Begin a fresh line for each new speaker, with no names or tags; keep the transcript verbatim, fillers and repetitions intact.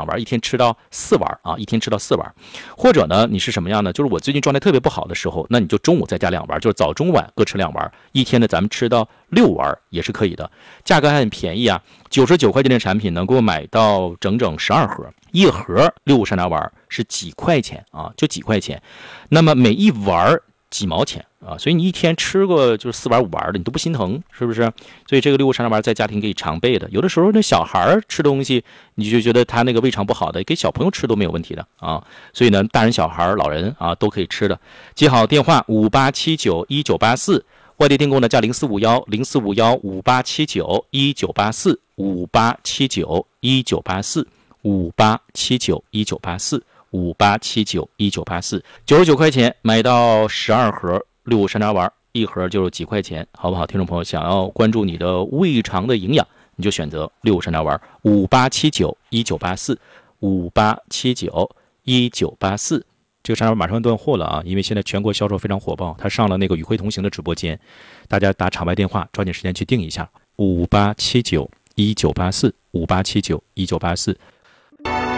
两丸，一天吃到四丸啊，一天吃到四丸。或者呢，你是什么样呢？就是我最近状态特别不好的时候，那你就中午再加两丸，就是早中晚各吃两丸，一天呢咱们吃到六丸也是可以的，价格还很便宜啊，九十九块钱的产品能够买到整整十二盒，一盒六五山楂丸是几块钱啊，就几块钱，那么每一丸几毛钱啊，所以你一天吃个就是四丸五丸的，你都不心疼，是不是？所以这个六五山楂丸在家庭可以常备的。有的时候那小孩吃东西，你就觉得他那个胃肠不好的，给小朋友吃都没有问题的啊。所以呢，大人、小孩、老人啊都可以吃的。记好电话五八七九一九八四，外地订购呢加零四五幺零四五幺五八七九一九八四五八七九一九八四五八七九一九八四。五八七九一九八四，九十九块钱买到十二盒六五山楂丸，一盒就是几块钱，好不好？听众朋友想要关注你的胃肠的营养，你就选择六五山楂丸，五八七九一九八四，五八七九一九八四。这个山楂丸马上断货了啊，因为现在全国销售非常火爆，它上了那个与会同行的直播间，大家打场外电话，抓紧时间去订一下，五八七九一九八四，五八七九一九八四。